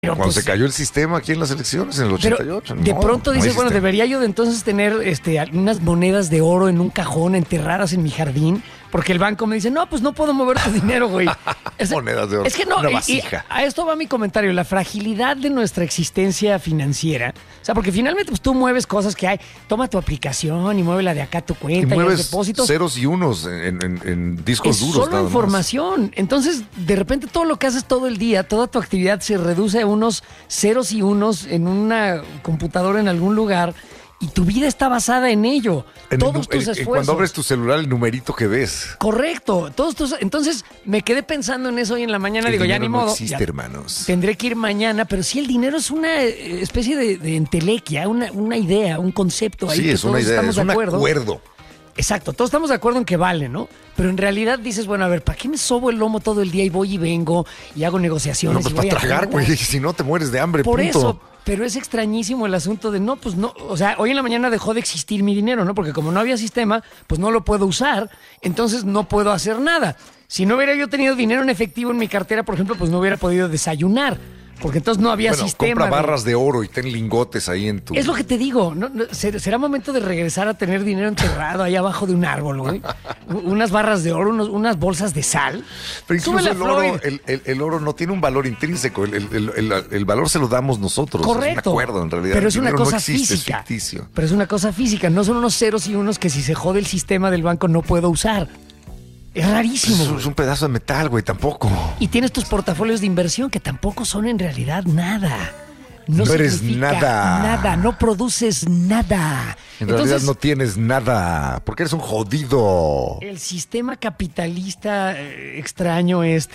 Cuando pues, se cayó el sistema aquí en las elecciones, en el 88. De pronto dices, bueno, debería yo de entonces tener unas monedas de oro en un cajón enterradas en mi jardín, porque el banco me dice, no, pues no puedo mover tu dinero, güey. Monedas de oro. Es que no, una y vasija. a esto va mi comentario, la fragilidad de nuestra existencia financiera. O sea, porque finalmente pues tú mueves cosas que hay. Toma tu aplicación y muévela de acá a tu Y cuenta y, mueves los depósitos. ceros y unos en discos Es duros. solo nada más. información. Entonces, de repente todo lo que haces todo el día, toda tu actividad se reduce a unos ceros y unos en una computadora en algún lugar y tu vida está basada en ello. Todos tus esfuerzos. Cuando abres tu celular, el numerito que ves. Correcto. Entonces me quedé pensando en eso hoy en la mañana. El Digo, ya dinero ni modo. No existe, ya hermanos. tendré que ir mañana, pero sí el dinero es una especie de entelequia, una idea, un concepto ahí Sí, que es todos una idea, estamos es de un acuerdo. acuerdo. Exacto, todos estamos de acuerdo en que vale, ¿no? Pero en realidad dices, bueno, a ver, ¿para qué me sobo el lomo todo el día y voy y vengo y hago negociaciones? No, pues y voy para a tragar, tiendas? güey. Si no te mueres de hambre, Por punto. eso, pero es extrañísimo el asunto de no, pues no, o sea, hoy en la mañana dejó de existir mi dinero, ¿no? Porque como no había sistema, pues no lo puedo usar, entonces no puedo hacer nada. Si no hubiera yo tenido dinero en efectivo en mi cartera, por ejemplo, pues no hubiera podido desayunar, porque entonces no había sistema. Compra barras de oro y ten lingotes ahí en tu... Es lo que te digo, será momento de regresar a tener dinero enterrado ahí abajo de un árbol, güey. Unas barras de oro, unas bolsas de sal. Pero incluso Súbele a el oro, Floyd. el oro no tiene un valor intrínseco. El valor se lo damos nosotros. Correcto. Es un acuerdo, en realidad. Pero es El una dinero cosa no existe, física. Es ficticio. Pero es una cosa física, no son unos ceros y unos que si se jode el sistema del banco no puedo usar. Es rarísimo. Es un pedazo de metal, güey, tampoco. Y tienes tus portafolios de inversión que tampoco son en realidad nada. No eres significa nada. Nada, no produces nada. En realidad Entonces, no tienes nada, porque eres un jodido. el sistema capitalista extraño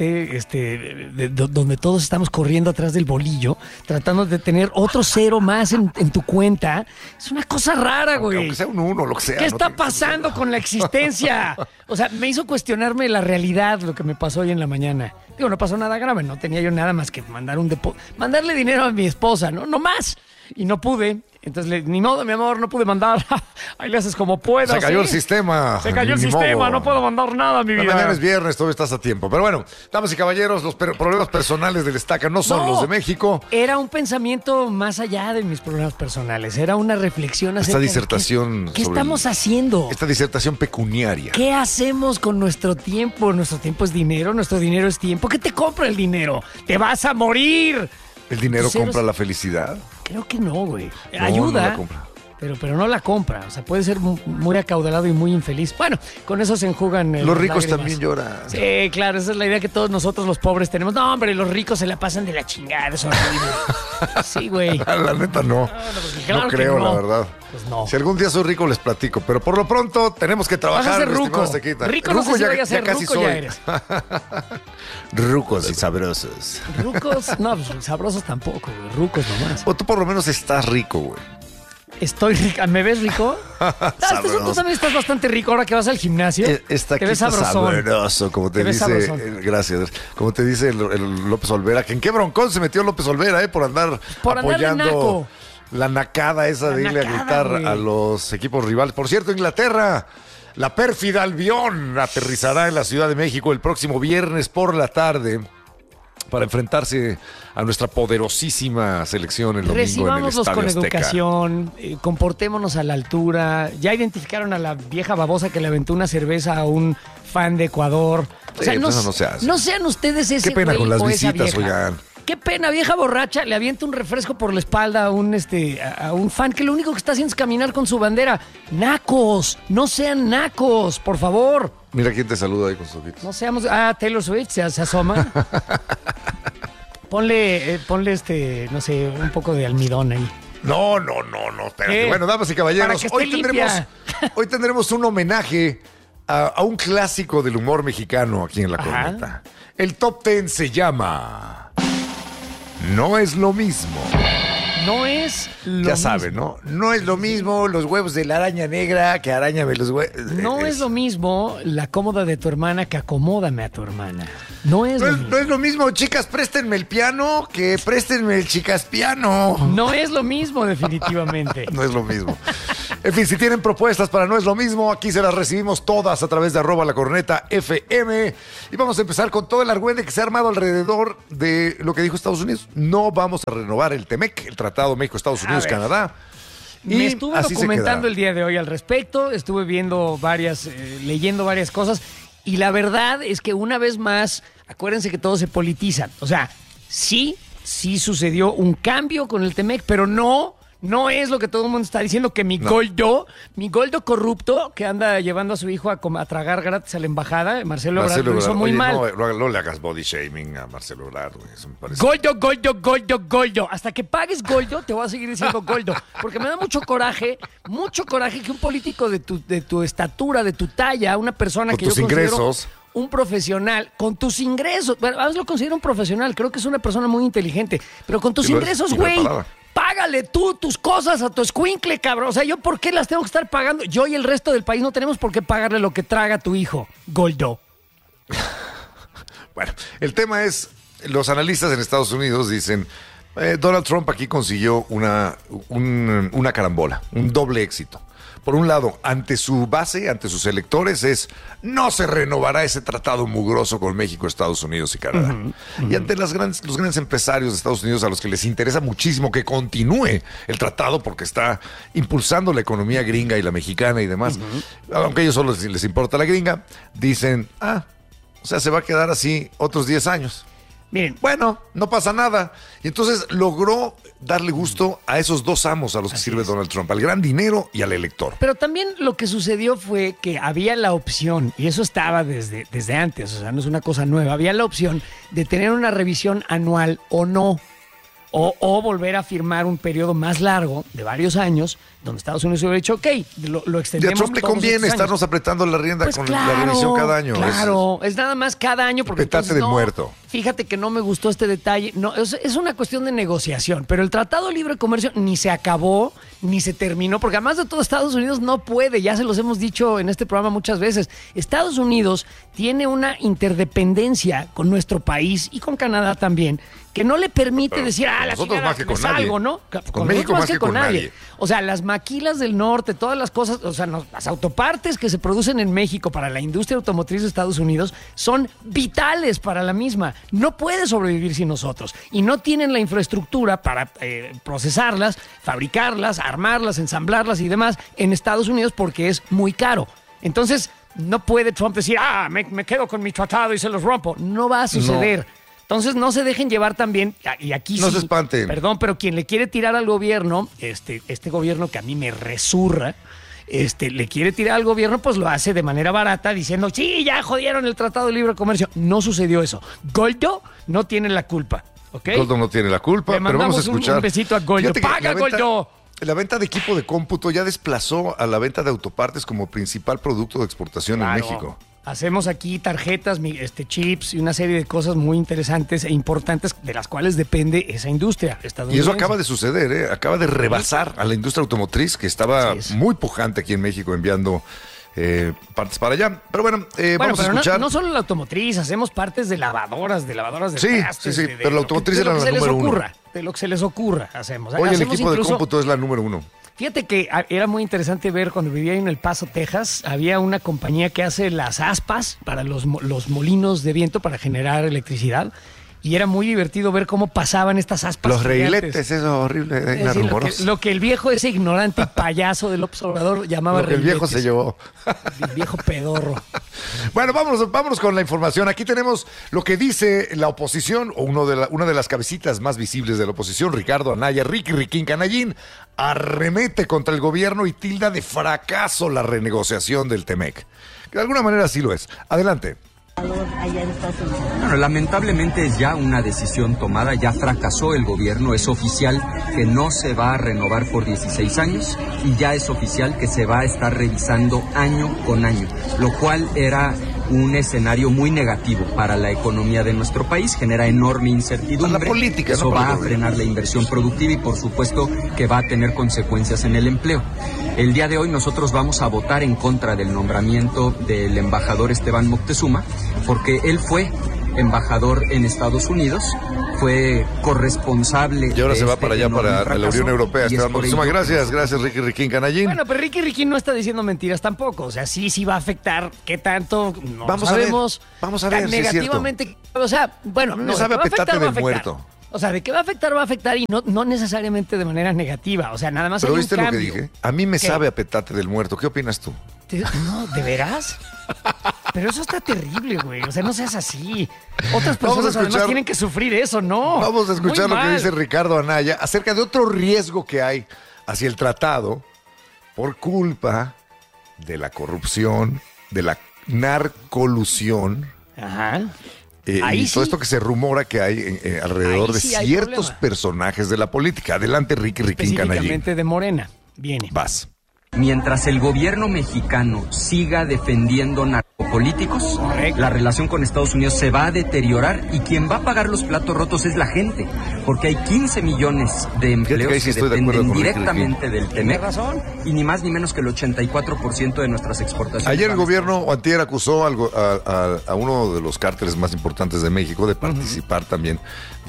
donde todos estamos corriendo atrás del bolillo, tratando de tener otro cero más en tu cuenta, es una cosa rara, güey. Aunque sea un uno, lo que sea. ¿Qué no está te- pasando con la existencia? O sea, me hizo cuestionarme la realidad lo que me pasó hoy en la mañana. Digo, no pasó nada grave, no tenía yo nada más que mandarle dinero a mi esposa, ¿no? No más. Y no pude. Entonces, ni modo, mi amor, no pude mandar. Ahí le haces como puedas. Se cayó ¿sí? el sistema. Se cayó el Ni sistema, modo. no puedo mandar nada, mi vida. Mañana es viernes, todavía estás a tiempo. Pero bueno, damas y caballeros, los problemas personales del Estaca no son No, los de México. Era un pensamiento más allá de mis problemas personales. Era una reflexión Esta acerca de disertación ¿Qué sobre estamos haciendo? Esta disertación pecuniaria. ¿Qué hacemos con nuestro tiempo? Nuestro tiempo es dinero, nuestro dinero es tiempo. ¿Qué te compra el dinero? ¡Te vas a morir! ¿El dinero Tus ceros- compra la felicidad? Creo que no, güey. No, Ayuda. no la compra. Pero no la compra. O sea, puede ser muy acaudalado y muy infeliz. Bueno, con eso se enjugan. Los las ricos lágrimas. también lloran. Sí, claro, esa es la idea que todos nosotros los pobres tenemos. No, hombre, los ricos se la pasan de la chingada, es horrible. Sí, güey. La neta no. Claro No que creo, no. la verdad. Pues no. Si algún día soy rico, les platico. Pero por lo pronto tenemos que trabajar. Vas a ser mi estimado ruco. Estequita. Rico no sé si ya, vaya a ser, ya casi ruco soy. ya eres. Rucos y sabrosos. Rucos, no, pues, sabrosos tampoco, güey. Rucos nomás. O tú por lo menos estás rico, güey. Estoy rica. ¿Me ves rico? Sabroso. Tú también estás bastante rico ahora que vas al gimnasio. Está Te ves aquí sabrosón. sabroso, como te Te ves dice. sabrosón. Gracias. Como te dice el López Olvera. Que en qué broncón se metió López Olvera, por andar Por andar de apoyando naco. la nacada esa La de irle a nacada, gritar güey. a los equipos rivales. Por cierto, Inglaterra, la pérfida Albión aterrizará en la Ciudad de México el próximo viernes por la tarde para enfrentarse a nuestra poderosísima selección el domingo en el Recibámoslos Estadio con Azteca. educación, comportémonos a la altura. Ya identificaron a la vieja babosa que le aventó una cerveza a un fan de Ecuador. O sea, Sí, pues eso no se hace. no sean ustedes ese Qué pena güey con las o esa visitas, vieja. oigan. Qué pena, vieja borracha, le avienta un refresco por la espalda a un fan que lo único que está haciendo es caminar con su bandera. Nacos, no sean nacos, por favor. Mira quién te saluda ahí con sus ojitos. No seamos... Taylor Swift se asoma. Ponle no sé, un poco de almidón ahí. No, espérate. Bueno, damas y caballeros, Para que esté limpia. hoy tendremos un homenaje a un clásico del humor mexicano aquí en La Ajá. Corneta. El top 10 se llama No es lo mismo. No es lo Ya mismo. saben, ¿no? No es lo mismo los huevos de la araña negra que arañame los huevos. No es lo mismo la cómoda de tu hermana que acomódame a tu hermana. No es lo mismo. No es lo mismo, chicas, préstenme el piano que préstenme el chicas piano. No es lo mismo, definitivamente. No es lo mismo. En fin, si tienen propuestas para No es lo mismo, aquí se las recibimos todas a través de @lacornetafm. Y vamos a empezar con todo el argüende que se ha armado alrededor de lo que dijo Estados Unidos. No vamos a renovar el TEMEC, el Tratado México-Estados Unidos-Canadá. Me estuve documentando el día de hoy al respecto, estuve viendo leyendo varias cosas, y la verdad es que una vez más, acuérdense que todo se politiza. O sea, sí sucedió un cambio con el TEMEC, pero no es lo que todo el mundo está diciendo, que mi Goldo corrupto, que anda llevando a su hijo a tragar gratis a la embajada, Marcelo Ebrard, lo hizo muy mal. No le hagas body shaming a Marcelo Ebrard, güey. Eso me parece... Goldo. Hasta que pagues Goldo, te voy a seguir diciendo Goldo. Porque me da mucho coraje que un político de tu estatura, de tu talla, una persona con que yo tus ingresos, un profesional, con tus ingresos, bueno, a veces lo considero un profesional, creo que es una persona muy inteligente, pero con tus ingresos, güey, págale tú tus cosas a tu escuincle, cabrón. O sea, ¿yo por qué las tengo que estar pagando? Yo y el resto del país no tenemos por qué pagarle lo que traga tu hijo, Goldo. Bueno, el tema es, los analistas en Estados Unidos dicen, Donald Trump aquí consiguió una carambola, un doble éxito. Por un lado, ante su base, ante sus electores, no se renovará ese tratado mugroso con México, Estados Unidos y Canadá. Y ante los grandes empresarios de Estados Unidos, a los que les interesa muchísimo que continúe el tratado porque está impulsando la economía gringa y la mexicana y demás, aunque a ellos solo les importa la gringa, dicen, o sea, se va a quedar así otros 10 años. Miren, bueno, no pasa nada. Y entonces logró darle gusto a esos dos amos a los que sirve Donald Trump, al gran dinero y al elector. Pero también lo que sucedió fue que había la opción, y eso estaba desde antes, o sea, no es una cosa nueva, había la opción de tener una revisión anual o no, o volver a firmar un periodo más largo de varios años, donde Estados Unidos hubiera dicho, ok, lo extendemos. Y a Trump le conviene estarnos apretando la rienda pues con claro, la revisión cada año. Claro, es nada más cada año. Porque petate del muerto. Fíjate que no me gustó este detalle. No, es una cuestión de negociación, pero el Tratado de Libre Comercio ni se acabó, ni se terminó, porque además de todo Estados Unidos no puede, ya se los hemos dicho en este programa muchas veces, Estados Unidos tiene una interdependencia con nuestro país y con Canadá también, que no le permite decir, la nosotros chingada, más que con salgo, nadie. ¿no? Con México más que con nadie. O sea, las maquilas del norte, todas las cosas, o sea, las autopartes que se producen en México para la industria automotriz de Estados Unidos son vitales para la misma. No puede sobrevivir sin nosotros. Y no tienen la infraestructura para procesarlas, fabricarlas, armarlas, ensamblarlas y demás en Estados Unidos porque es muy caro. Entonces, no puede Trump decir, me quedo con mi tratado y se los rompo. No va a suceder. No. Entonces no se dejen llevar también, y aquí no se espanten. Perdón, pero quien le quiere tirar al gobierno, este gobierno que a mí me resurra, le quiere tirar al gobierno, pues lo hace de manera barata, diciendo, sí, ya jodieron el Tratado de Libre Comercio. No sucedió eso. Goldo no tiene la culpa, ¿ok? Goldo no tiene la culpa, pero vamos a escuchar. Un besito a Goldo. ¡Paga, Goldo! La venta de equipo de cómputo ya desplazó a la venta de autopartes como principal producto de exportación en México. Hacemos aquí tarjetas, chips y una serie de cosas muy interesantes e importantes de las cuales depende esa industria estadounidense. Y eso acaba de suceder, acaba de rebasar a la industria automotriz que estaba muy pujante aquí en México enviando partes para allá. Pero bueno, vamos a escuchar. No solo la automotriz, hacemos partes de lavadoras de trastes. Sí, pero la automotriz era la número uno. De lo que se les ocurra, hacemos. Hoy el hacemos equipo de cómputo es la número uno. Fíjate que era muy interesante ver cuando vivía en El Paso, Texas, había una compañía que hace las aspas para los molinos de viento para generar electricidad. Y era muy divertido ver cómo pasaban estas aspas. Los reiletes, eso horrible, lo que el viejo, ese ignorante payaso del observador llamaba reiletes. Lo que el viejo se llevó. El viejo pedorro. Bueno, vámonos con la información. Aquí tenemos lo que dice la oposición, o una de las cabecitas más visibles de la oposición, Ricardo Anaya, Riquín Canallín, arremete contra el gobierno y tilda de fracaso la renegociación del TEMEC. Que de alguna manera sí lo es. Adelante. Bueno, lamentablemente es ya una decisión tomada, ya fracasó el gobierno, es oficial que no se va a renovar por 16 años y ya es oficial que se va a estar revisando año con año, lo cual era un escenario muy negativo para la economía de nuestro país, genera enorme incertidumbre. Para la política, eso va a frenar la inversión productiva y por supuesto que va a tener consecuencias en el empleo. El día de hoy nosotros vamos a votar en contra del nombramiento del embajador Esteban Moctezuma, porque él fue embajador en Estados Unidos, fue corresponsable. Y ahora de se va este para allá, enorme para la fracaso, Unión Europea. y es Esteban por Moctezuma, ello- gracias. Gracias, Ricky Riquín Canallín. Bueno, pero Ricky no está diciendo mentiras tampoco. O sea, sí va a afectar. ¿Qué tanto? No Vamos a ver, sabemos. vamos a ver Tan si es cierto. negativamente. O sea, bueno, A mí me no, de sabe que a va petate afectar, va a de afectar. muerto. O sea, de que va a afectar y no necesariamente de manera negativa. O sea, nada más ¿Pero hay un viste lo que cambio. dije? A mí me ¿Qué? sabe a petate del muerto. ¿Qué opinas tú? No, ¿de veras? Pero eso está terrible, güey. O sea, no seas así. Otras Vamos a personas además escuchar- tienen que sufrir eso, ¿no? Vamos a escuchar Muy lo que mal. dice Ricardo Anaya acerca de otro riesgo que hay hacia el tratado por culpa de la corrupción, de la narcolusión. Ajá. Y Ahí todo sí. esto que se rumora que hay alrededor Ahí de sí hay ciertos problema. personajes de la política. Adelante, Ricky Riquín Canallín. Específicamente de Morena. Viene. Vas. Mientras el gobierno mexicano siga defendiendo narcopolíticos, Correcto. la relación con Estados Unidos se va a deteriorar y quien va a pagar los platos rotos es la gente, porque hay 15 millones de que empleos ahí sí que estoy de acuerdo dependen con Ricky directamente del Tiene TEMEC razón. y ni más ni menos que el 84% de nuestras exportaciones. Ayer el van a gobierno o antier acusó a uno de los cárteles más importantes de México de participar también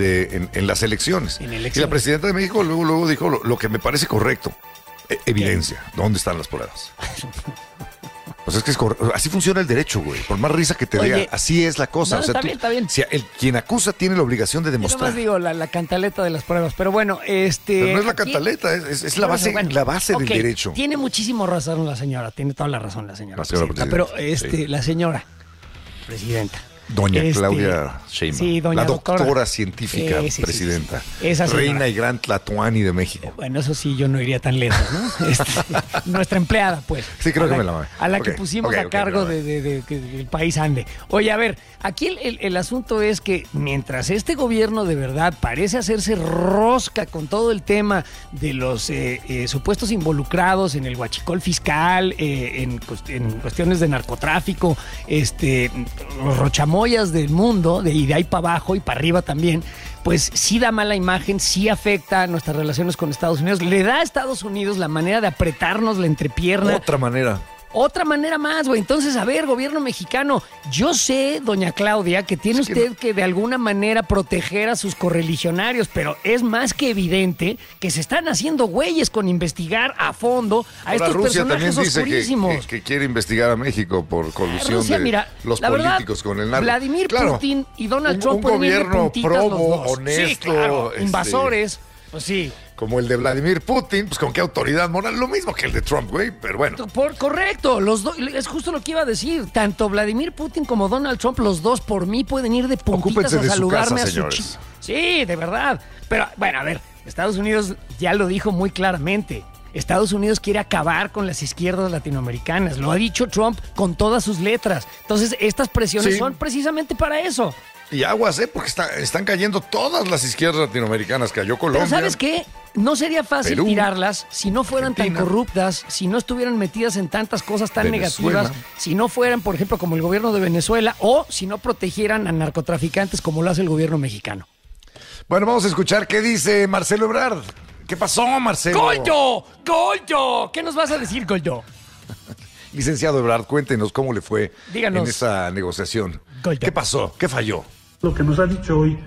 en las elecciones. En Y elecciones. la presidenta de México luego dijo lo que me parece correcto. Evidencia. ¿Dónde están las pruebas? Pues es que así funciona el derecho, güey. Por más risa que te Oye, dé, así es la cosa. no, O sea, está bien. Si quien acusa tiene la obligación de Yo demostrar. nomás digo la cantaleta de las pruebas. Pero bueno, Pero no es la aquí- cantaleta, es la base, Bueno, la base ok, del derecho. Tiene muchísimo razón la señora, tiene toda la razón la señora. La señora presidenta. presidenta, Pero sí. la señora presidenta. Doña Claudia Sheinbaum, sí, doña la doctora doctora. científica Sí, sí, presidenta, sí, sí. Esa señora. reina y gran Tlatoani de México. Bueno, eso sí, yo no iría tan lejos, ¿no? Nuestra empleada, pues. Sí, creo A que la- me la va. A la Ok, que pusimos ok, a ok, cargo me la va. de que el país ande. Oye, a ver, aquí el asunto es que mientras este gobierno de verdad parece hacerse rosca con todo el tema de los supuestos involucrados en el huachicol fiscal, en cuestiones de narcotráfico, los rochamoyas del mundo, y de ahí para abajo y para arriba también, pues sí da mala imagen, sí afecta a nuestras relaciones con Estados Unidos, le da a Estados Unidos la manera de apretarnos la entrepierna. Otra manera más, güey. Entonces, a ver, gobierno mexicano, yo sé, doña Claudia, que tiene usted que de alguna manera proteger a sus correligionarios, pero es más que evidente que se están haciendo güeyes con investigar a fondo a Ahora estos Rusia también personajes dice oscurísimos. que quiere investigar a México por colusión Rusia, de mira, los la verdad, políticos con el narco. Vladimir Claro, Putin y Donald un Trump pueden ir de gobierno puntitas los probo, dos. honesto, Sí, claro, invasores, pues sí. como el de Vladimir Putin, pues con qué autoridad moral, lo mismo que el de Trump, güey, pero bueno. Correcto, los dos, es justo lo que iba a decir. Tanto Vladimir Putin como Donald Trump, los dos por mí pueden ir de puntitas Ocúpense a de su saludarme casa, a su señores. Sí, de verdad. Pero bueno, a ver, Estados Unidos ya lo dijo muy claramente. Estados Unidos quiere acabar con las izquierdas latinoamericanas. Lo ha dicho Trump con todas sus letras. Entonces, estas presiones Sí. son precisamente para eso. Y aguas, porque están cayendo todas las izquierdas latinoamericanas. Cayó Colombia. Pero ¿sabes qué? No sería fácil Perú, tirarlas si no fueran Argentina, tan corruptas, si no estuvieran metidas en tantas cosas tan Venezuela. negativas, si no fueran, por ejemplo, como el gobierno de Venezuela, o si no protegieran a narcotraficantes como lo hace el gobierno mexicano. Bueno, vamos a escuchar qué dice Marcelo Ebrard. ¿Qué pasó, Marcelo? ¡Goldo! ¡Goldo! ¿Qué nos vas a decir, Goldo? Licenciado Ebrard, cuéntenos cómo le fue Díganos. en esa negociación. Goldo. ¿Qué pasó? ¿Qué falló? Lo que nos ha dicho hoy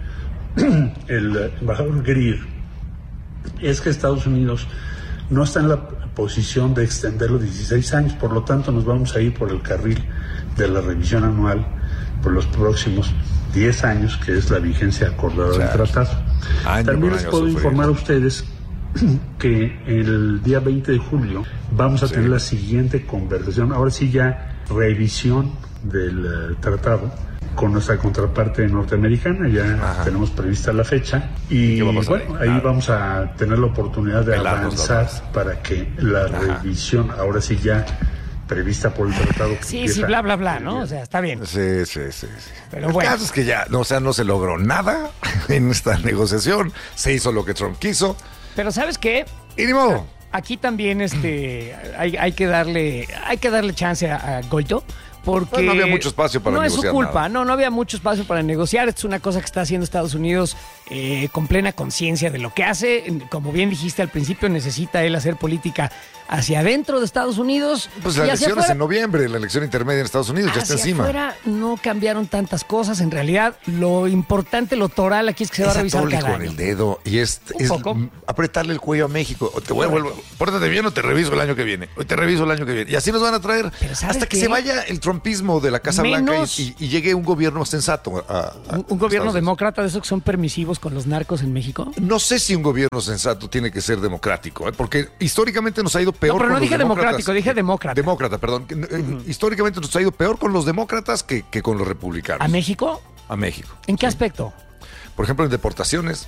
el embajador Greer es que Estados Unidos no está en la posición de extender los 16 años, por lo tanto nos vamos a ir por el carril de la revisión anual por los próximos 10 años, que es la vigencia acordada del tratado. Año También por les año puedo sufrir. informar a ustedes que el día 20 de julio vamos a tener la siguiente conversación, ahora sí ya revisión del tratado con nuestra contraparte norteamericana, ya tenemos prevista la fecha y ¿Qué vamos a bueno, ver? ahí Claro. vamos a tener la oportunidad de Pelarnos los avanzar para que la revisión, ahora sí ya prevista por el tratado que Sí, empieza sí, bla, bla, bla, el ¿no? día O sea, está bien. Sí. Pero El bueno. caso es que ya, no se logró nada en esta negociación. Se hizo lo que Trump quiso. Pero ¿sabes qué? Y ni modo. Aquí también hay que darle chance a Goldo, porque no había mucho espacio para negociar. No es su culpa, nada. no había mucho espacio para negociar. Esto es una cosa que está haciendo Estados Unidos con plena conciencia de lo que hace. Como bien dijiste al principio, necesita él hacer política hacia adentro de Estados Unidos. Pues y la hacia elección es afuera. en noviembre, la elección intermedia en Estados Unidos, ya está Hacia encima. afuera no cambiaron tantas cosas. En realidad, lo importante, lo toral aquí es que se va a revisar atole cada con año. el dedo y es poco. apretarle el cuello a México. O te voy a volver, pórtate bien o te reviso el año que viene. Hoy te reviso el año que viene. Y así nos van a traer Pero ¿sabes hasta que qué? se vaya el trumpismo de la Casa Blanca y llegue un gobierno sensato. Un gobierno Estados Unidos. demócrata de esos que son permisivos con los narcos en México. No sé si un gobierno sensato tiene que ser democrático, porque históricamente nos ha ido peor No, pero con no los dije demócratas. democrático, dije demócrata. Demócrata, perdón. Históricamente nos ha ido peor con los demócratas que con los republicanos. ¿A México? A México. ¿En qué aspecto? Por ejemplo, en deportaciones.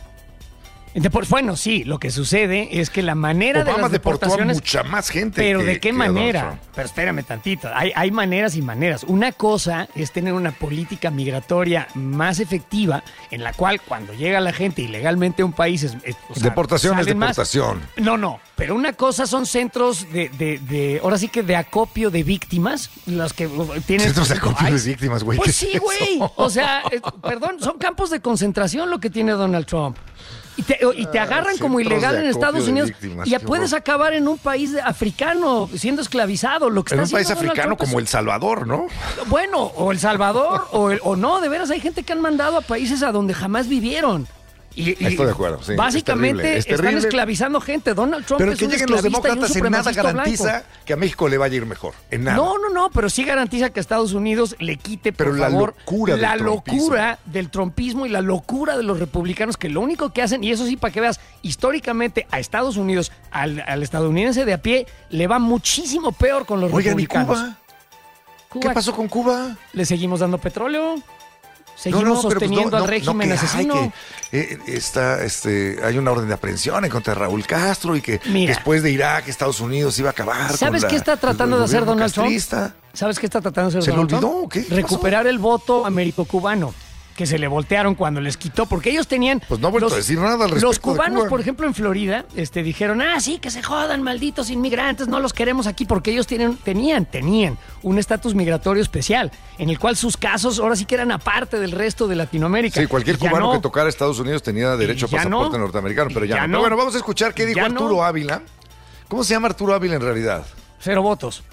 Bueno, sí, lo que sucede es que la manera de Obama las deportó a deportaciones... mucha más gente. Pero que- ¿de qué que Donald manera? Trump. Pero espérame tantito. Hay maneras y maneras. Una cosa es tener una política migratoria más efectiva en la cual cuando llega la gente ilegalmente a un país... o sea, Deportación es salen más. deportación. No. Pero una cosa son centros de ahora sí que de acopio de víctimas, los que tienen... Centros de acopio Ay, de víctimas, güey. Pues ¿qué sí, es güey. eso? O sea, perdón, son campos de concentración lo que tiene Donald Trump. Y te agarran como centros ilegal de en acopio Estados de Unidos víctimas, y ya qué puedes horror. acabar en un país africano siendo esclavizado. Lo que En está un país haciendo Donald africano Trump es- como El Salvador, ¿no? Bueno, o El Salvador, o no, de veras hay gente que han mandado a países a donde jamás vivieron. Y Estoy de acuerdo, sí, básicamente es terrible, es están terrible. esclavizando gente. Donald Trump Pero es que un lleguen los esclavista y un demócratas en nada supremacista garantiza blanco. que a México le vaya a ir mejor. En nada. No, pero sí garantiza que a Estados Unidos le quite, por Pero la favor, locura del la trumpismo. locura del trumpismo y la locura de los republicanos, que lo único que hacen, y eso sí, para que veas, históricamente a Estados Unidos, al estadounidense de a pie, le va muchísimo peor con los Oigan, ¿y republicanos. Cuba? Cuba, ¿Qué pasó con Cuba? ¿Le seguimos dando petróleo? ¿Seguimos sosteniendo al régimen que, asesino? Hay una orden de aprehensión en contra de Raúl Castro y que Mira. después de Irak Estados Unidos iba a acabar. ¿Sabes con qué está tratando el de hacer gobierno Donald Trump? castrista. ¿Sabes qué está tratando de hacer ¿Se le Donald Trump? olvidó o qué? ¿Qué Recuperar el voto américo-cubano, que se le voltearon cuando les quitó, porque ellos tenían... Pues no ha vuelto a decir nada al respecto Los de cubanos, Cuba. por ejemplo, en Florida, dijeron, sí, que se jodan, malditos inmigrantes, no los queremos aquí, porque ellos tenían un estatus migratorio especial, en el cual sus casos ahora sí que eran aparte del resto de Latinoamérica. Sí, cualquier Y ya cubano no. que tocara Estados Unidos tenía derecho a ya pasaporte no. norteamericano, pero ya, Ya no. no. Pero bueno, vamos a escuchar qué dijo Ya Arturo no. Ávila. ¿Cómo se llama Arturo Ávila en realidad? 0 votos.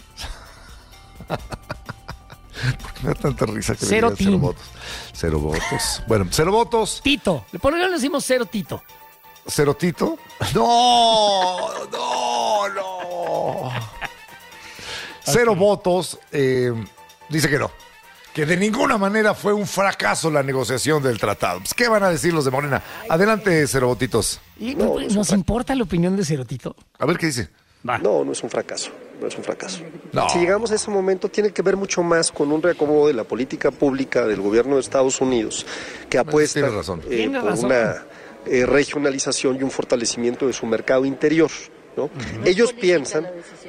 Me da tanta risa que Cero le digan 0 team. votos. 0 votos. Bueno, 0 votos. Tito. Por qué le decimos 0 Tito? 0 Tito. No. 0 votos. Dice que no. Que de ninguna manera fue un fracaso la negociación del tratado. Pues, ¿qué van a decir los de Morena? Adelante, 0 votitos. ¿Y nos importa la opinión de 0 Tito? A ver qué dice. No, no es un fracaso. No es un fracaso. No. Si llegamos a ese momento, tiene que ver mucho más con un reacomodo de la política pública del gobierno de Estados Unidos, que apuesta tienes razón. Tienes por razón. una regionalización y un fortalecimiento de su mercado interior, ¿no? Ellos piensan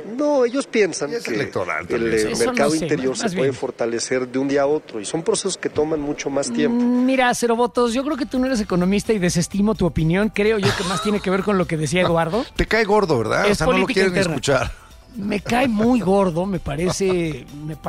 Y es que electoral el también, eso. Eso mercado no sé, interior más se bien. puede fortalecer de un día a otro y son procesos que toman mucho más tiempo. Mira, 0 votos, yo creo que tú no eres economista y desestimo tu opinión. Creo yo que más tiene que ver con lo que decía Eduardo. Te cae gordo, ¿verdad? Es o sea, no lo política quieren interna. escuchar. Me cae muy gordo, me parece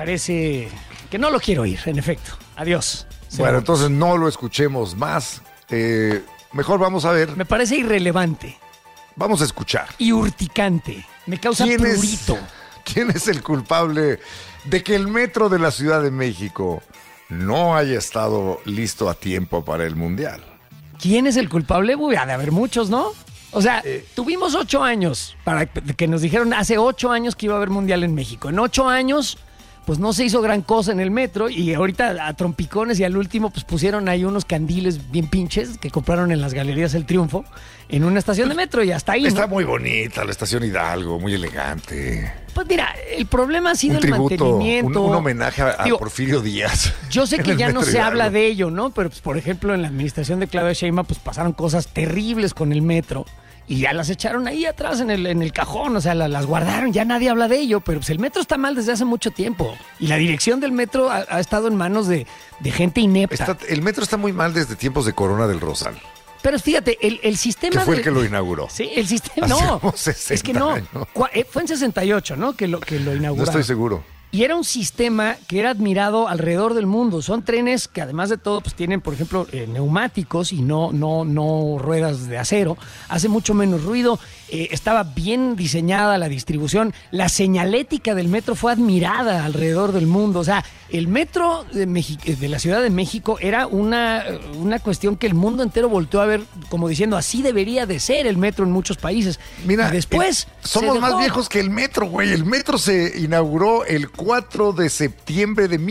que no lo quiero oír, en efecto. Adiós. 0 Bueno, votos. entonces no lo escuchemos más. Mejor vamos a ver. Me parece irrelevante Vamos a escuchar. y urticante. Me causa prurito. ¿Quién es el culpable de que el metro de la Ciudad de México no haya estado listo a tiempo para el Mundial? ¿Quién es el culpable? Uy, ha de haber muchos, ¿no? O sea, tuvimos 8 años para que nos dijeron hace 8 años que iba a haber mundial en México. En 8 años, pues no se hizo gran cosa en el metro y ahorita a trompicones y al último pues pusieron ahí unos candiles bien pinches que compraron en las Galerías El Triunfo en una estación de metro y hasta ahí, Está ¿no? muy bonita la estación Hidalgo, muy elegante. Pues mira, el problema ha sido Un el tributo, mantenimiento. un homenaje a Digo, Porfirio Díaz. Yo sé en que el ya no metro se Hidalgo. habla de ello, ¿no? Pero, pues, por ejemplo, en la administración de Claudia Sheinbaum, pues pasaron cosas terribles con el metro y ya las echaron ahí atrás en el cajón, o sea, las guardaron, ya nadie habla de ello, pero pues el metro está mal desde hace mucho tiempo y la dirección del metro ha estado en manos de gente inepta. El metro está muy mal desde tiempos de Corona del Rosal, Pero fíjate, el sistema... que fue el de- que lo inauguró. Sí, el sistema... Hace No, como 60 es que no. años. Fue en 68, ¿no? Que lo inauguraron. No estoy seguro. Y era un sistema que era admirado alrededor del mundo. Son trenes que además de todo pues tienen, por ejemplo, neumáticos y no ruedas de acero. Hace mucho menos ruido. Estaba bien diseñada la distribución. La señalética del metro fue admirada alrededor del mundo. O sea, el metro de la Ciudad de México era una cuestión que el mundo entero volteó a ver como diciendo, así debería de ser el metro en muchos países. Mira, y después somos más viejos que el metro, güey. El metro se inauguró el 4 de septiembre de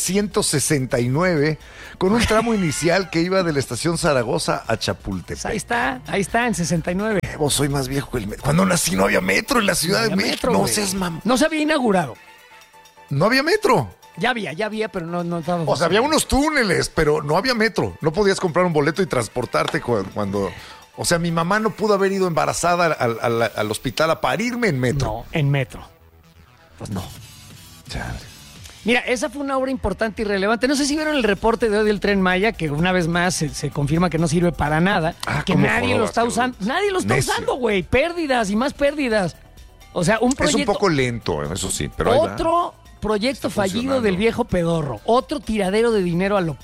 1969 con un tramo inicial que iba de la estación Zaragoza a Chapultepec. Ahí está, en 69. Vos soy más viejo que el metro. Cuando nací no había metro en la Ciudad de México. No seas mamá. No se había inaugurado. No había metro. Ya había, pero no estaba. O sea, había unos túneles, pero no había metro. No podías comprar un boleto y transportarte cuando... O sea, mi mamá no pudo haber ido embarazada al hospital a parirme en metro. No, en metro. Pues no. Chale. Mira, esa fue una obra importante y relevante. No sé si vieron el reporte de hoy del Tren Maya, que una vez más se confirma que no sirve para nada, que nadie lo está usando. Nadie lo está usando, güey. Pérdidas y más pérdidas. O sea, un proyecto... Es un poco lento, eso sí, pero otro proyecto fallido del viejo pedorro. Otro tiradero de dinero a lo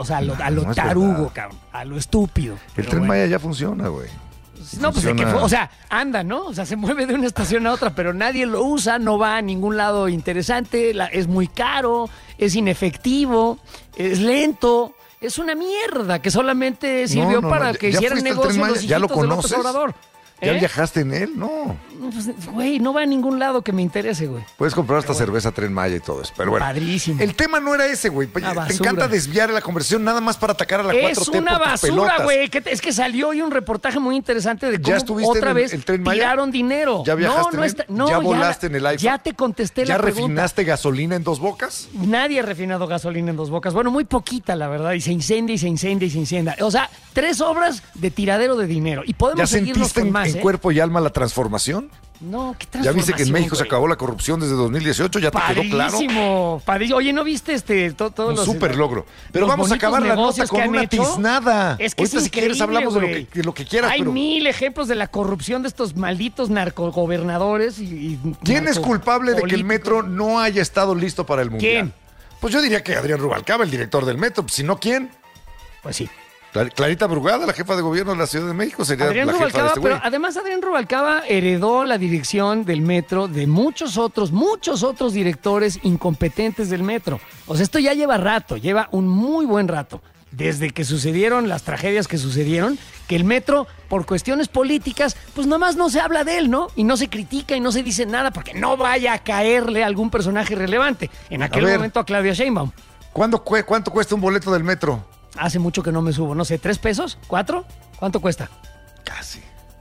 tarugo, cabrón. A lo estúpido. El Tren Maya ya funciona, güey. No, pues de que o sea, anda, ¿no? O sea, se mueve de una estación a otra, pero nadie lo usa, no va a ningún lado interesante, es muy caro, es inefectivo, es lento, es una mierda que solamente sirvió para que hicieran negocios los ¿Ya lo hijitos de López conoces? Obrador. ¿Ya viajaste en él? No. Pues, güey, no va a ningún lado que me interese, güey. Puedes comprar hasta cerveza Tren Maya y todo eso. Pero bueno. Padrísimo. El tema no era ese, güey. Te encanta desviar la conversación nada más para atacar a la 4T. Es una basura, güey. Es que salió hoy un reportaje muy interesante de cómo otra vez tiraron dinero. ¿Ya viajaste ¿Ya volaste en el iPhone? Ya te contesté la pregunta. ¿Ya refinaste gasolina en Dos Bocas? Nadie ha refinado gasolina en Dos Bocas. Bueno, muy poquita, la verdad. Y se incendia, y se incendia, y se incendia. O sea, 3 obras de tiradero de dinero. Y podemos seguirnos con más, en cuerpo y alma la transformación? No, ¿qué transformación? ¿Ya viste que en México se acabó la corrupción desde 2018? ¿Ya te quedó claro? Padrísimo. Oye, ¿no viste todo un súper logro. Pero vamos a acabar la nota con una tiznada. Es que ahorita, si quieres, hablamos de lo que quieras. Hay 1000 ejemplos de la corrupción de estos malditos narcogobernadores. ¿Quién es culpable de que el metro no haya estado listo para el Mundial? ¿Quién? Pues yo diría que Adrián Rubalcaba, el director del metro. Si no, ¿quién? Pues sí. Clarita Brugada, la jefa de gobierno de la Ciudad de México, sería Adrián la jefa Rubalcaba, de este güey. pero además Adrián Rubalcaba heredó la dirección del metro de muchos otros directores incompetentes del metro. O sea, esto ya lleva rato, lleva un muy buen rato. Desde que sucedieron las tragedias que sucedieron, que el metro, por cuestiones políticas, pues nomás no se habla de él, ¿no? Y no se critica y no se dice nada porque no vaya a caerle a algún personaje relevante. En aquel momento a Claudia Sheinbaum. ¿Cuánto cuesta un boleto del metro? Hace mucho que no me subo, no sé, ¿3 pesos? ¿4? ¿Cuánto cuesta? Casi.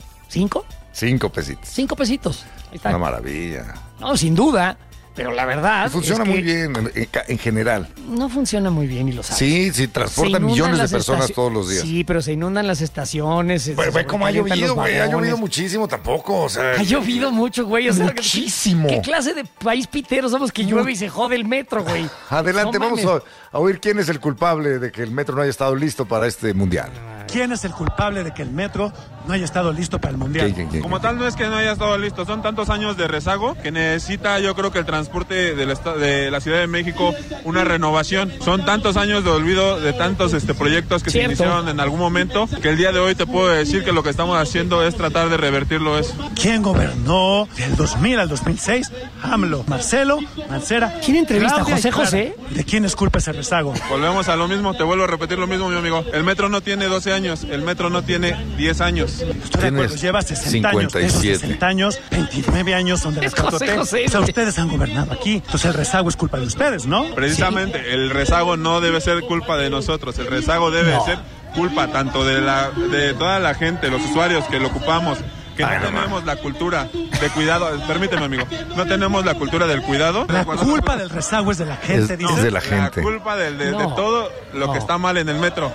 ¿5? 5 pesitos. 5 pesitos. Ahí está. Una maravilla. No, sin duda. Pero la verdad. Y funciona muy bien en general. No funciona muy bien y lo sabes. Sí, transporta millones de personas todos los días. Sí, pero se inundan las estaciones. Pero ve cómo ha llovido, güey. Ha llovido muchísimo tampoco. O sea, ha llovido mucho, güey. O sea, muchísimo. ¿Qué clase de país pitero somos que llueve y se jode el metro, güey? Adelante, vamos a oír quién es el culpable de que el metro no haya estado listo para este mundial. ¿Quién es el culpable de que el metro no haya estado listo para el mundial? ¿Quién? Como tal, no es que no haya estado listo, son tantos años de rezago que necesita, yo creo que el transporte de la Ciudad de México una renovación. Son tantos años de olvido de tantos proyectos que se iniciaron en algún momento, que el día de hoy te puedo decir que lo que estamos haciendo es tratar de revertirlo eso. ¿Quién gobernó del 2000 al 2006? AMLO, Marcelo, Mancera. ¿Quién entrevista? ¿José? ¿De quién es culpa ese rezago? Volvemos a lo mismo, te vuelvo a repetir lo mismo, mi amigo. El metro no tiene 12 años, el metro no tiene 10 años. Estoy de acuerdo, lleva 60 años. De esos 60 años, 29 años son de la 4T. O sea, ustedes han gobernado aquí. Entonces el rezago es culpa de ustedes, ¿no? Precisamente, el rezago no debe ser culpa de nosotros. El rezago debe ser culpa tanto de toda la gente, los usuarios que lo ocupamos, que no tenemos la cultura de cuidado. Permíteme, amigo. No tenemos la cultura del cuidado. La culpa del rezago es de la gente, es de la gente. La culpa de todo lo que está mal en el metro.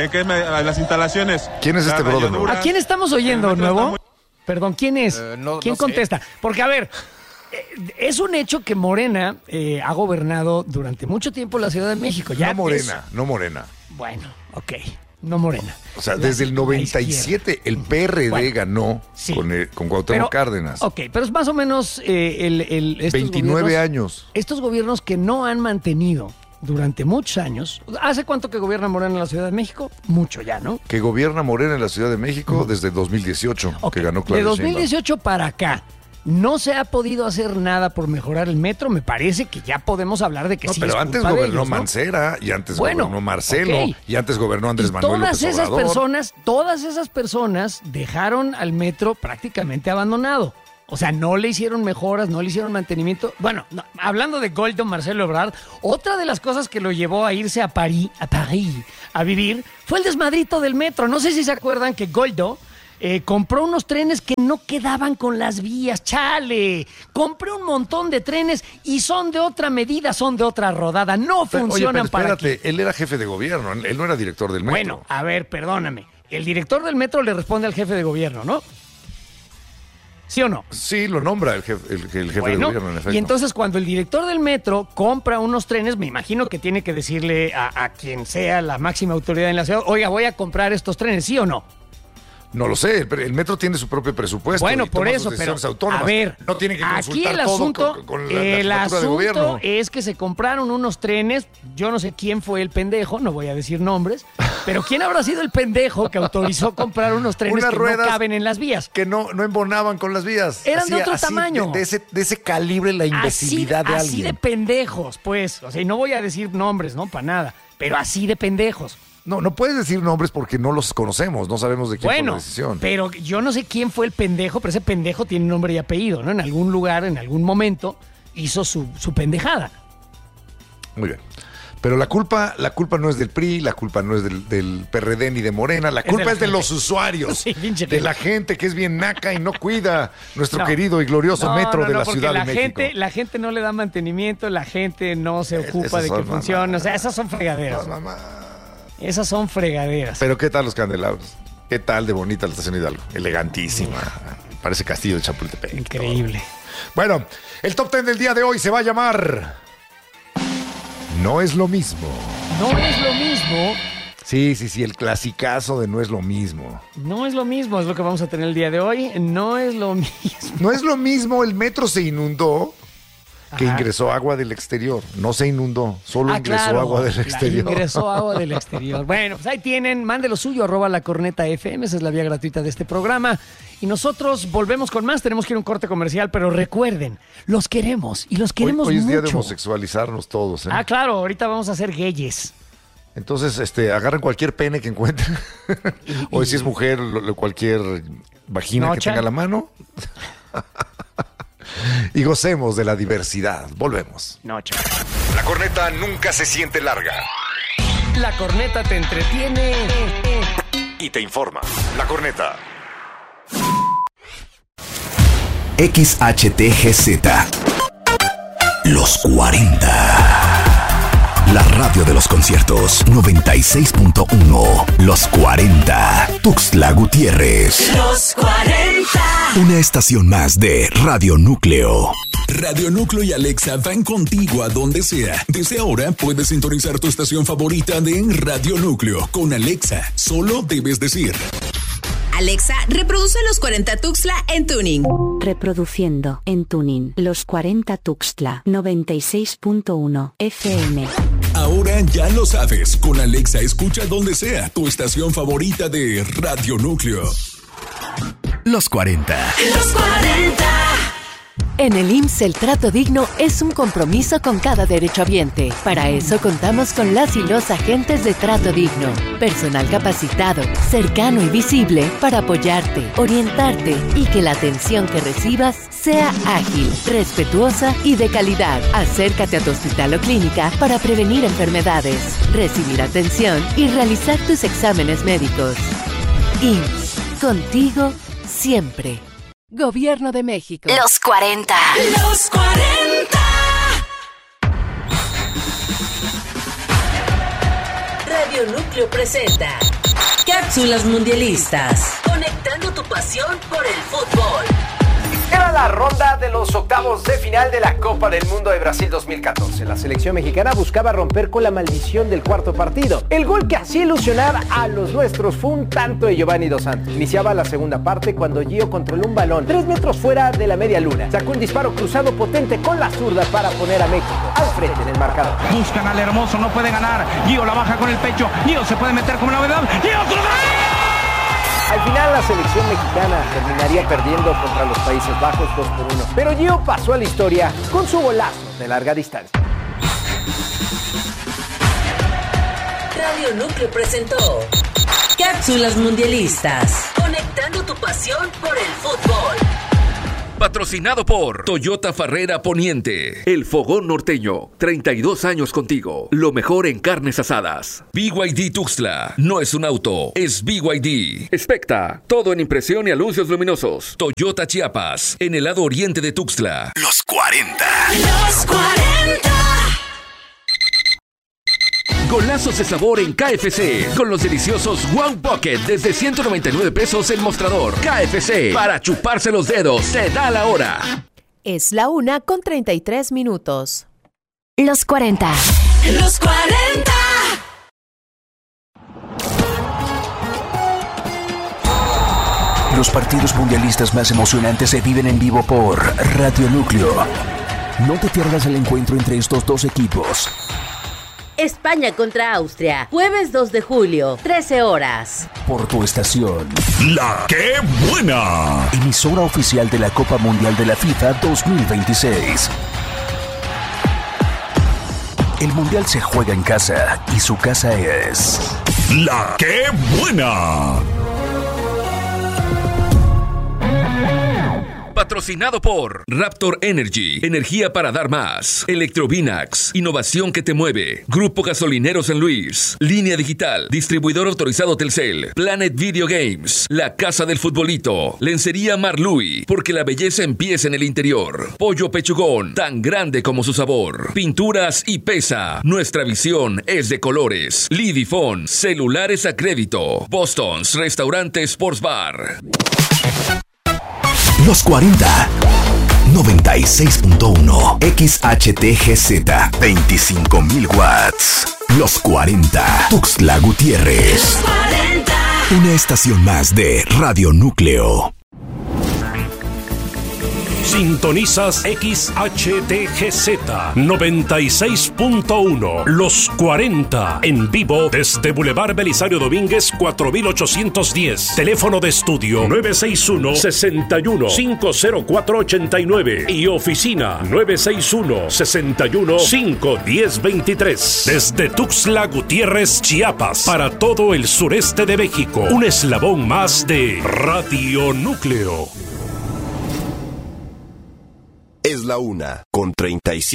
Las instalaciones. ¿Quién es este brother? ¿A quién estamos oyendo, nuevo? Perdón, ¿quién es? ¿Quién contesta? Porque, a ver, es un hecho que Morena ha gobernado durante mucho tiempo la Ciudad de México. Ya no Morena. Bueno, ok. no Morena. O sea, desde el 97 el PRD ganó con Cuauhtémoc Cárdenas. Ok, pero es más o menos estos 29 años. Estos gobiernos que no han mantenido durante muchos años. ¿Hace cuánto que gobierna Morena en la Ciudad de México? Mucho ya, ¿no? Que gobierna Morena en la Ciudad de México desde 2018, que ganó Claudia Sheinbaum. De 2018 para acá. No se ha podido hacer nada por mejorar el metro. Me parece que ya podemos hablar de que sí. Pero antes gobernó ellos, Mancera, y antes gobernó Marcelo, y antes gobernó Andrés Manuel López Obrador. Todas esas personas dejaron al metro prácticamente abandonado. O sea, no le hicieron mejoras, no le hicieron mantenimiento. Bueno, hablando de Goldo, Marcelo Ebrard, otra de las cosas que lo llevó a irse a París a vivir fue el desmadrito del metro. No sé si se acuerdan que Goldo compró unos trenes que no quedaban con las vías, ¡chale! Compré un montón de trenes y son de otra medida, son de otra rodada, no funcionan para aquí. Espérate, él era jefe de gobierno, él no era director del metro. Bueno, a ver, perdóname, el director del metro le responde al jefe de gobierno, ¿no? ¿Sí o no? Sí, lo nombra el jefe de gobierno, en efecto. Y entonces cuando el director del metro compra unos trenes, me imagino que tiene que decirle a quien sea la máxima autoridad en la ciudad, oiga, voy a comprar estos trenes, ¿sí o no? No lo sé, el metro tiene su propio presupuesto. Bueno, por eso, pero autónomas. A ver, no tiene que aquí el asunto, con la asunto es que se compraron unos trenes. Yo no sé quién fue el pendejo, no voy a decir nombres, pero quién habrá sido el pendejo que autorizó comprar unos trenes que no caben en las vías, que no embonaban con las vías. Eran de otro tamaño, de ese calibre, la imbecilidad de alguien. Así de pendejos, pues. O sea, y no voy a decir nombres, no, para nada, pero así de pendejos. No puedes decir nombres porque no los conocemos, no sabemos de quién fue la decisión. Pero yo no sé quién fue el pendejo, pero ese pendejo tiene nombre y apellido, ¿no? En algún lugar, en algún momento, hizo su pendejada. Muy bien. Pero la culpa no es del PRI, la culpa no es del PRD ni de Morena, la culpa es de los usuarios, sí, de la gente que es bien naca y no cuida nuestro querido y glorioso metro de la Ciudad de México. La gente no le da mantenimiento, la gente no se ocupa de que funcione. O sea, esas son fregaderas. Esas son fregaderas. Pero ¿qué tal los candelabros? ¿Qué tal de bonita la estación Hidalgo? Elegantísima. Parece castillo de Chapultepec. Increíble. Bueno, el top 10 del día de hoy se va a llamar No es lo mismo. No es lo mismo. Sí, el clasicazo de No es lo mismo. No es lo mismo, es lo que vamos a tener el día de hoy. No es lo mismo. No es lo mismo, el metro se inundó. Que ingresó agua del exterior, no se inundó, solo ingresó agua del exterior. Ingresó agua del exterior. Bueno, pues ahí tienen, mande lo suyo, @lacorneta_FM, esa es la vía gratuita de este programa. Y nosotros volvemos con más, tenemos que ir a un corte comercial, pero recuerden, los queremos y los queremos hoy es mucho. Día de homosexualizarnos todos, ¿eh? Claro, ahorita vamos a ser gayes. Entonces, agarren cualquier pene que encuentren, o si es mujer, cualquier vagina que tenga a la mano. Y gocemos de la diversidad. Volvemos. Noche. La corneta nunca se siente larga. La corneta te entretiene y te informa. La corneta. XHTGZ. Los 40. La radio de los conciertos 96.1. Los 40. Tuxtla Gutiérrez. Los 40. Una estación más de Radio Núcleo. Radio Núcleo y Alexa van contigo a donde sea. Desde ahora puedes sintonizar tu estación favorita de Radio Núcleo. Con Alexa, solo debes decir: Alexa, reproduce Los 40 Tuxtla en tuning. Reproduciendo en tuning Los 40 Tuxtla 96.1 FM. Ahora ya lo sabes. Con Alexa escucha donde sea tu estación favorita de Radio Núcleo. Los 40. Los 40. En el IMSS el trato digno es un compromiso con cada derechohabiente. Para eso contamos con las y los agentes de trato digno. Personal capacitado, cercano y visible para apoyarte, orientarte y que la atención que recibas sea ágil, respetuosa y de calidad. Acércate a tu hospital o clínica para prevenir enfermedades, recibir atención y realizar tus exámenes médicos. IMSS, contigo siempre. Gobierno de México. Los 40. Los 40. Radio Núcleo presenta Cápsulas Mundialistas. Conectando tu pasión por el fútbol. Era la ronda de los los octavos de final de la Copa del Mundo de Brasil 2014. La selección mexicana buscaba romper con la maldición del cuarto partido. El gol que hacía ilusionar a los nuestros fue un tanto de Giovanni Dos Santos. Iniciaba la segunda parte cuando Gio controló un balón 3 metros fuera de la media luna. Sacó un disparo cruzado potente con la zurda para poner a México al frente en el marcador. Buscan al Hermoso, no puede ganar. Gio la baja con el pecho. Gio se puede meter como novedad. ¡Y otro gol! Al final la selección mexicana terminaría perdiendo contra los Países Bajos 2-1. Pero Gio pasó a la historia con su golazo de larga distancia. Radio Núcleo presentó Cápsulas Mundialistas. Conectando tu pasión por el fútbol. Patrocinado por Toyota Farrera Poniente, El Fogón Norteño, 32 años contigo, lo mejor en carnes asadas. BYD Tuxtla, no es un auto, es BYD. Specta, todo en impresión y anuncios luminosos. Toyota Chiapas, en el lado oriente de Tuxtla. Los 40. Los 40. Golazos de sabor en KFC, con los deliciosos Wow Pocket desde 199 pesos el mostrador. KFC, para chuparse los dedos, se da la hora. Es la 1:33. Los 40. Los 40. Los partidos mundialistas más emocionantes se viven en vivo por Radio Núcleo. No te pierdas el encuentro entre estos dos equipos. España contra Austria, jueves 2 de julio, 13 horas. Por tu estación. ¡La Qué Buena! Emisora oficial de la Copa Mundial de la FIFA 2026. El Mundial se juega en casa y su casa es... ¡La Qué Buena! Patrocinado por Raptor Energy, energía para dar más. Electrovinax, innovación que te mueve. Grupo Gasolinero San Luis. Línea Digital, distribuidor autorizado Telcel. Planet Video Games, la casa del futbolito. Lencería Marlui, porque la belleza empieza en el interior. Pollo Pechugón, tan grande como su sabor. Pinturas y Pesa, nuestra visión es de colores. Lidifón, celulares a crédito. Boston's, restaurante Sports Bar. Los 40. 96.1 XHTGZ 25.000 watts. Los 40. Tuxtla Gutiérrez. Los 40. Una estación más de Radio Núcleo. Sintonizas XHTGZ 96.1 Los 40 en vivo desde Boulevard Belisario Domínguez 4810. Teléfono de estudio 961-61-50489 y oficina 961-61-51023. Desde Tuxtla Gutiérrez, Chiapas, para todo el sureste de México. Un eslabón más de Radio Núcleo. Es la 1:35.